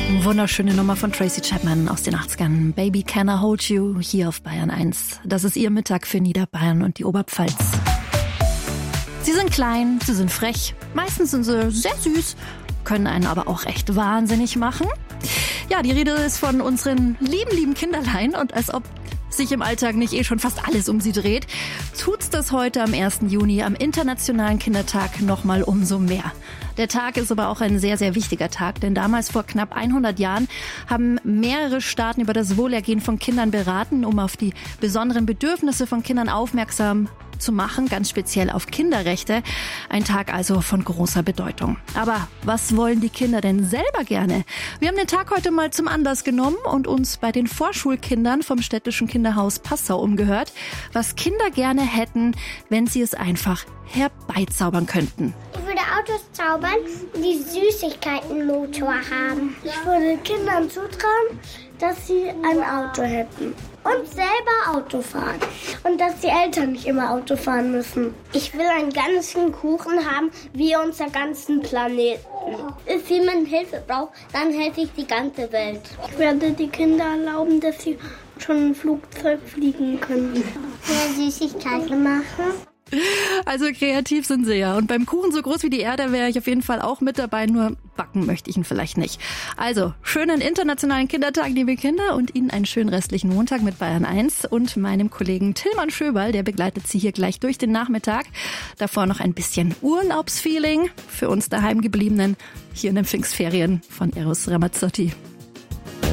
Wunderschöne Nummer von Tracy Chapman aus den 80ern. Baby Can I Hold You hier auf Bayern 1. Das ist Ihr Mittag für Niederbayern und die Oberpfalz. Sie sind klein, sie sind frech, meistens sind sie sehr süß, können einen aber auch echt wahnsinnig machen. Ja, die Rede ist von unseren lieben Kinderlein und als ob sich im Alltag nicht schon fast alles um sie dreht, tut's das heute am 1. Juni, am Internationalen Kindertag, nochmal umso mehr. Der Tag ist aber auch ein sehr, sehr wichtiger Tag, denn damals vor knapp 100 Jahren haben mehrere Staaten über das Wohlergehen von Kindern beraten, um auf die besonderen Bedürfnisse von Kindern aufmerksam zu machen, ganz speziell auf Kinderrechte. Ein Tag also von großer Bedeutung. Aber was wollen die Kinder denn selber gerne? Wir haben den Tag heute mal zum Anlass genommen und uns bei den Vorschulkindern vom Städtischen Kinderhaus Passau umgehört, was Kinder gerne hätten, wenn sie es einfach herbeizaubern könnten. Ich würde Autos zaubern, die Süßigkeitenmotor haben. Ich würde Kindern zutrauen, dass sie ein Auto hätten und selber Auto fahren. Und dass die Eltern nicht immer Auto fahren müssen. Ich will einen ganzen Kuchen haben, wie unser ganzen Planeten. Wenn jemand Hilfe braucht, dann helfe ich die ganze Welt. Ich werde die Kinder erlauben, dass sie schon ein Flugzeug fliegen können. Mehr Süßigkeiten machen. Also kreativ sind sie ja. Und beim Kuchen so groß wie die Erde wäre ich auf jeden Fall auch mit dabei, nur backen möchte ich ihn vielleicht nicht. Also, schönen internationalen Kindertag, liebe Kinder, und Ihnen einen schönen restlichen Montag mit Bayern 1 und meinem Kollegen Tillmann Schöberl, der begleitet Sie hier gleich durch den Nachmittag. Davor noch ein bisschen Urlaubsfeeling für uns Daheimgebliebenen hier in den Pfingstferien von Eros Ramazzotti.